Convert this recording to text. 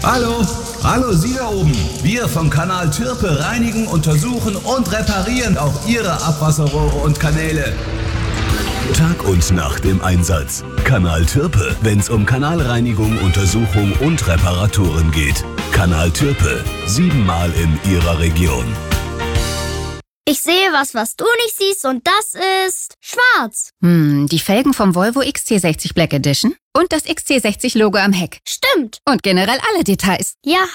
Hallo? Hallo, Sie da oben. Wir vom Kanal Türpe reinigen, untersuchen und reparieren auch Ihre Abwasserrohre und Kanäle. Tag und Nacht im Einsatz. Kanal Türpe, wenn's um Kanalreinigung, Untersuchung und Reparaturen geht. Kanal Türpe, 7-mal in Ihrer Region. Ich sehe was du nicht siehst, und das ist schwarz. Die Felgen vom Volvo XC60 Black Edition und das XC60-Logo am Heck. Stimmt. Und generell alle Details. Ja,